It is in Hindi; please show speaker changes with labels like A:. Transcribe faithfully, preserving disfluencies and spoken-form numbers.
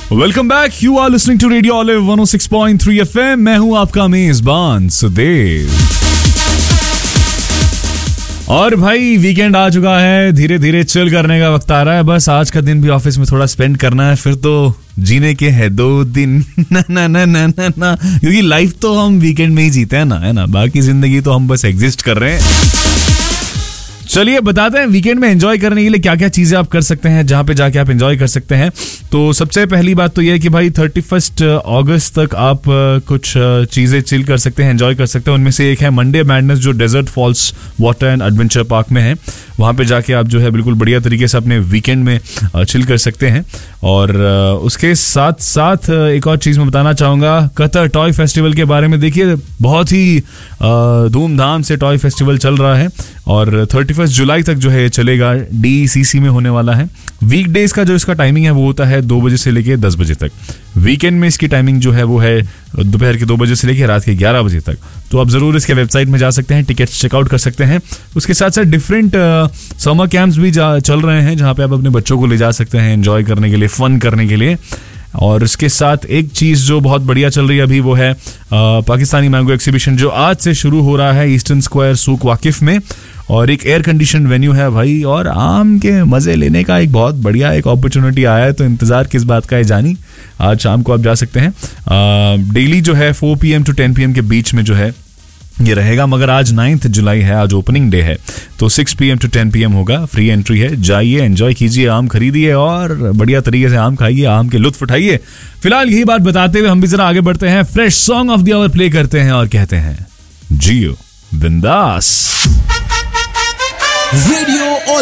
A: Welcome back, you are listening to radio olive one O six point three FM. मैं हूं आपका मेजबान सुदेव। और भाई वीकेंड आ चुका है, धीरे धीरे चिल करने का वक्त आ रहा है। बस आज का दिन भी ऑफिस में थोड़ा स्पेंड करना है, फिर तो जीने के है दो दिन। ना ना ना ना ना ना, क्योंकि लाइफ तो हम वीकेंड में ही जीते हैं ना, है ना। बाकी जिंदगी तो हम बस एग्जिस्ट कर रहे हैं। चलिए बताते हैं वीकेंड में एंजॉय करने के लिए क्या क्या चीजें आप कर सकते हैं, जहां पे जाके आप एंजॉय कर सकते हैं। तो सबसे पहली बात तो यह है कि भाई थर्टी फर्स्ट अगस्त तक आप कुछ चीजें चिल कर सकते हैं, एंजॉय कर सकते हैं। उनमें से एक है मंडे मैडनेस, जो desert false water and adventure park में है। वहां पे जाके आप जो है बिल्कुल बढ़िया तरीके से अपने वीकेंड में चिल कर सकते हैं। और उसके साथ साथ एक और चीज मैं बताना चाहूंगा, कतर टॉय फेस्टिवल के बारे में। देखिए बहुत ही धूमधाम से टॉय फेस्टिवल चल रहा है और थर्टी फर्स्ट जुलाई तक जो है चलेगा। डीसीसी में होने वाला है। वीकडेज का जो इसका टाइमिंग है वो होता है दो बजे से लेके दस बजे तक। वीकेंड में इसकी टाइमिंग जो है वो है दोपहर के दो बजे से लेके रात के ग्यारह बजे तक। तो आप जरूर इसके वेबसाइट में जा सकते हैं, टिकट्स चेकआउट कर सकते हैं। उसके साथ साथ डिफरेंट समर कैंप्स भी चल रहे हैं, जहां पे आप अपने बच्चों को ले जा सकते हैं एंजॉय करने के लिए, फन करने के लिए। और इसके साथ एक चीज जो बहुत बढ़िया चल रही है अभी, वो है आ, पाकिस्तानी मैंगो एक्सिबिशन, जो आज से शुरू हो रहा है ईस्टर्न स्क्वायर सूक वाकिफ में। और एक एयर कंडीशन वेन्यू है भाई, और आम के मजे लेने का एक बहुत बढ़िया एक अपॉर्चुनिटी आया है। तो इंतजार किस बात का है जानी, आज शाम को आप जा सकते हैं। डेली जो है four P M to ten P M के बीच में जो है ये रहेगा, मगर आज नाइन्थ जुलाई है, आज ओपनिंग डे है, तो six P M to ten P M होगा। फ्री एंट्री है, जाइए एंजॉय कीजिए, आम खरीदिए और बढ़िया तरीके से आम खाइए, आम के लुत्फ उठाइए। फिलहाल यही बात बताते हुए हम भी जरा आगे बढ़ते हैं, fresh song of the our play करते हैं और कहते हैं जियो बिंदास। रेडियो